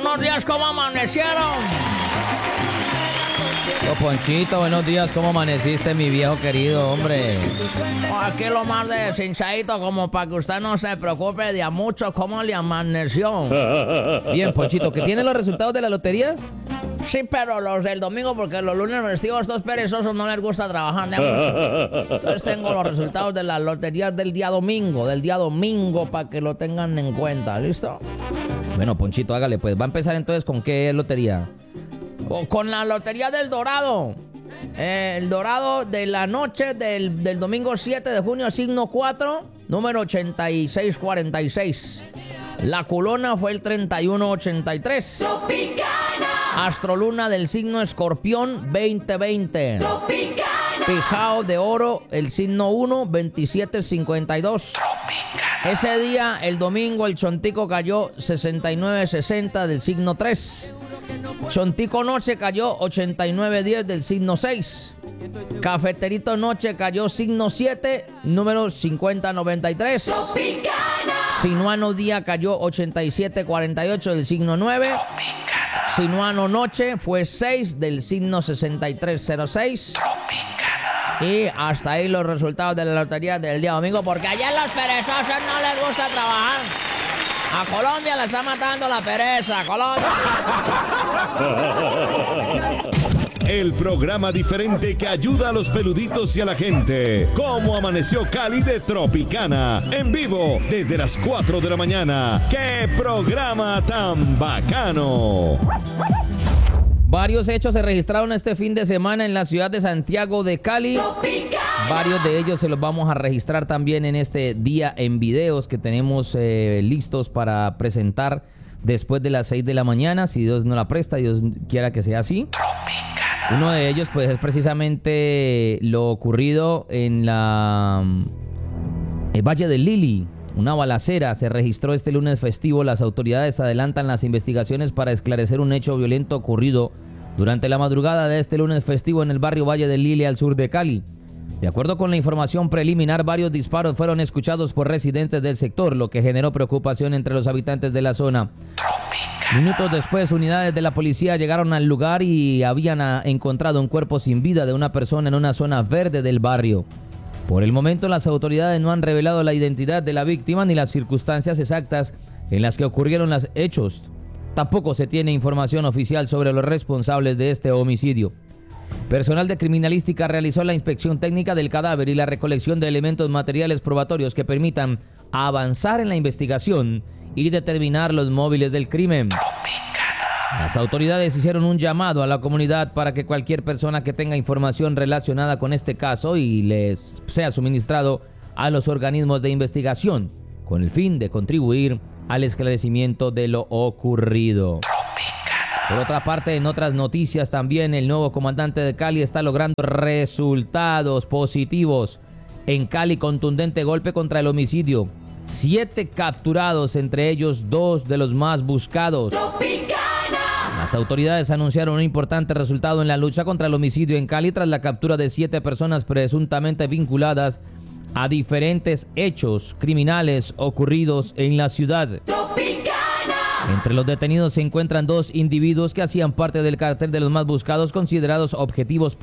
Buenos días, ¿cómo amanecieron? Ponchito, buenos días, ¿cómo amaneciste, mi viejo querido, hombre? Aquí lo más deshinchadito, como para que usted no se preocupe de a mucho cómo le amaneció. Bien, Ponchito, ¿que tiene los resultados de las loterías? Sí, pero los del domingo, porque los lunes festivos, estos perezosos no les gusta trabajar. Entonces tengo los resultados de las loterías del día domingo, para que lo tengan en cuenta, ¿listo? Bueno, Ponchito, hágale pues. Va a empezar entonces con qué lotería. Con la lotería del Dorado. El Dorado de la noche del domingo 7 de junio, signo 4, número 8646. La culona fue el 3183. Tropicana. Astroluna del signo Escorpión, 2020. Tropicana. Pijao de oro, el signo 1, 2752. Ese día, el domingo, el Chontico cayó 6960 del signo 3. Chontico Noche cayó 8910 del signo 6. Cafeterito Noche cayó signo 7, número 5093. Tropicana. Sinuano Día cayó 8748 del signo 9. Sinuano Noche fue 6 del signo 6306. Y hasta ahí los resultados de la lotería del día domingo, porque ayer los perezosos no les gusta trabajar. A Colombia le está matando la pereza, Colombia. El programa diferente que ayuda a los peluditos y a la gente. ¿Cómo amaneció Cali de Tropicana? En vivo desde las 4 de la mañana. ¡Qué programa tan bacano! Varios hechos se registraron este fin de semana en la ciudad de Santiago de Cali. Tropicana. Varios de ellos se los vamos a registrar también en este día en videos que tenemos listos para presentar después de las 6 de la mañana. Si Dios nos la presta, Dios quiera que sea así. Uno de ellos pues es precisamente lo ocurrido en el Valle del Lili. Una balacera se registró este lunes festivo. Las autoridades adelantan las investigaciones para esclarecer un hecho violento ocurrido durante la madrugada de este lunes festivo en el barrio Valle del Lili, al sur de Cali. De acuerdo con la información preliminar, varios disparos fueron escuchados por residentes del sector, lo que generó preocupación entre los habitantes de la zona. Minutos después, unidades de la policía llegaron al lugar y habían encontrado un cuerpo sin vida de una persona en una zona verde del barrio. Por el momento, las autoridades no han revelado la identidad de la víctima ni las circunstancias exactas en las que ocurrieron los hechos. Tampoco se tiene información oficial sobre los responsables de este homicidio. Personal de criminalística realizó la inspección técnica del cadáver y la recolección de elementos materiales probatorios que permitan avanzar en la investigación y determinar los móviles del crimen. Las autoridades hicieron un llamado a la comunidad para que cualquier persona que tenga información relacionada con este caso y les sea suministrado a los organismos de investigación con el fin de contribuir al esclarecimiento de lo ocurrido. Por otra parte, en otras noticias también, el nuevo comandante de Cali está logrando resultados positivos. En Cali, contundente golpe contra el homicidio. 7 capturados, entre ellos 2 de los más buscados. Tropicana. Las autoridades anunciaron un importante resultado en la lucha contra el homicidio en Cali tras la captura de 7 personas presuntamente vinculadas a diferentes hechos criminales ocurridos en la ciudad. Tropicana. Entre los detenidos se encuentran 2 individuos que hacían parte del cartel de los más buscados, considerados objetivos